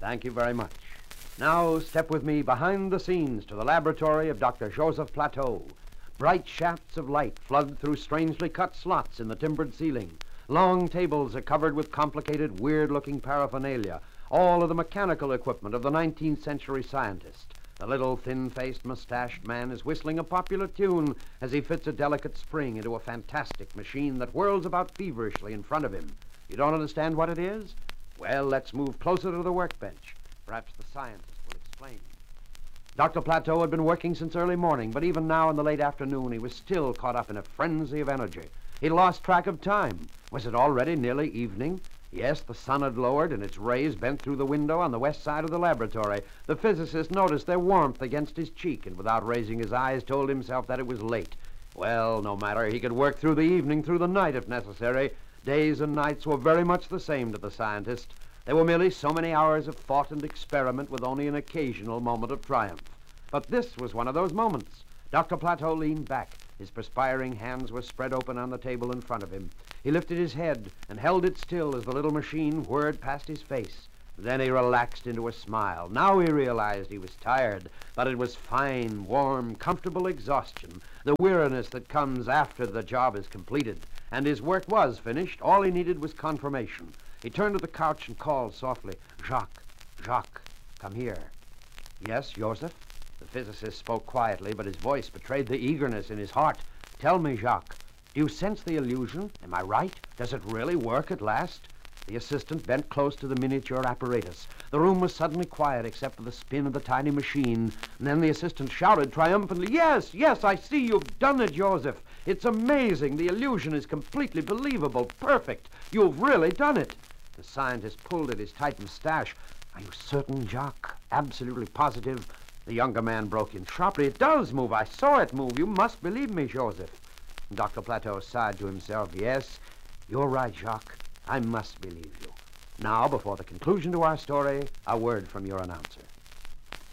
Thank you very much. Now step with me behind the scenes to the laboratory of Dr. Joseph Plateau. Bright shafts of light flood through strangely cut slots in the timbered ceiling. Long tables are covered with complicated, weird-looking paraphernalia, all of the mechanical equipment of the 19th century scientist. The little thin-faced, mustached man is whistling a popular tune as he fits a delicate spring into a fantastic machine that whirls about feverishly in front of him. You don't understand what it is? Well, let's move closer to the workbench. Perhaps the scientist will explain. Dr. Plateau had been working since early morning, but even now in the late afternoon he was still caught up in a frenzy of energy. He lost track of time. Was it already nearly evening? Yes, the sun had lowered, and its rays bent through the window on the west side of the laboratory. The physicist noticed their warmth against his cheek, and without raising his eyes, told himself that it was late. Well, no matter. He could work through the evening, through the night, if necessary. Days and nights were very much the same to the scientist. They were merely so many hours of thought and experiment with only an occasional moment of triumph. But this was one of those moments. Dr. Plateau leaned back. His perspiring hands were spread open on the table in front of him. He lifted his head and held it still as the little machine whirred past his face. Then he relaxed into a smile. Now he realized he was tired, but it was fine, warm, comfortable exhaustion, the weariness that comes after the job is completed. And his work was finished. All he needed was confirmation. He turned to the couch and called softly, "Jacques, Jacques, come here." "Yes, Joseph?" The physicist spoke quietly, but his voice betrayed the eagerness in his heart. "Tell me, Jacques, do you sense the illusion? Am I right? Does it really work at last?" The assistant bent close to the miniature apparatus. The room was suddenly quiet except for the spin of the tiny machine. And then the assistant shouted triumphantly, "Yes, yes, I see you've done it, Joseph. It's amazing. The illusion is completely believable. Perfect. You've really done it." The scientist pulled at his tight mustache. "Are you certain, Jacques? Absolutely positive?" The younger man broke in sharply. "It does move. I saw it move. You must believe me, Joseph." Dr. Plateau sighed to himself. "Yes, you're right, Jacques. I must believe you. Now, before the conclusion to our story, a word from your announcer."